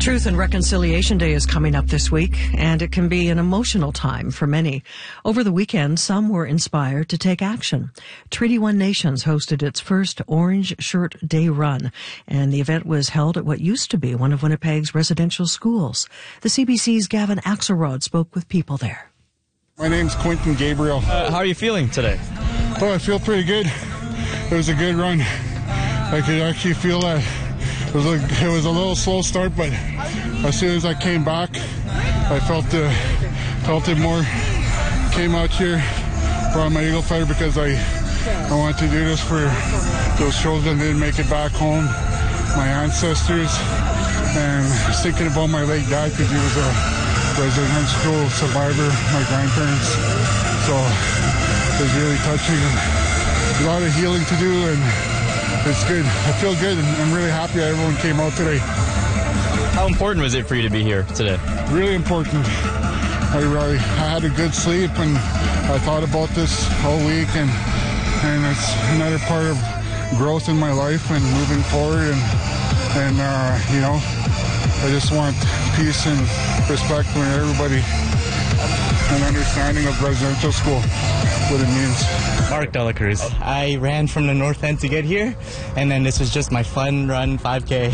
Truth and Reconciliation Day is coming up this week, and it can be an emotional time for many. Over the weekend, some were inspired to take action. Treaty One Nations hosted its first Orange Shirt Day run, and the event was held at what used to be one of Winnipeg's residential schools. The CBC's Gavin Axelrod spoke with people there. My name's Quentin Gabriel. How are you feeling today? Oh, I feel pretty good. It was a good run. I could actually feel that. It was a little slow start, but as soon as I came back, I felt it more. Came out here, brought my Eagle Feather because I wanted to do this for those children that didn't make it back home, my ancestors, and I was thinking about my late dad because he was a residential survivor, my grandparents. So it was really touching and a lot of healing to do, and it's good. I feel good, and I'm really happy that everyone came out today. How important was it for you to be here today? Really important. I had a good sleep, and I thought about this all week, and it's another part of growth in my life and moving forward, and I just want peace and respect for everybody and understanding of residential school, what it means. Mark Delacruz. I ran from the north end to get here, and then this was just my fun run 5K.